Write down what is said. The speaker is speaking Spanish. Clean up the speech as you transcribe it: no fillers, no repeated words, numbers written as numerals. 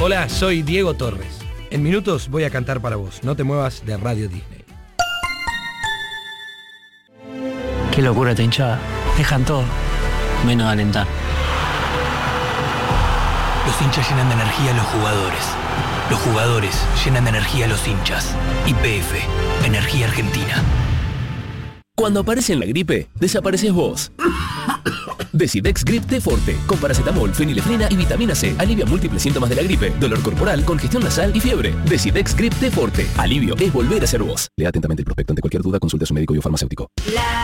Hola, soy Diego Torres. En minutos voy a cantar para vos. No te muevas de Radio Disney. Qué locura esta hinchada. Dejan todo, menos alentar. Los hinchas llenan de energía a los jugadores. Los jugadores llenan de energía a los hinchas. YPF, Energía Argentina. Cuando aparece en la gripe, desapareces vos. Decidex Grip T Forte, con paracetamol, fenilefrina y vitamina C. Alivia múltiples síntomas de la gripe, dolor corporal, congestión nasal y fiebre. Decidex Grip T Forte. Alivio es volver a ser vos. Lea atentamente el prospecto. Ante cualquier duda, consulte a su médico y o farmacéutico.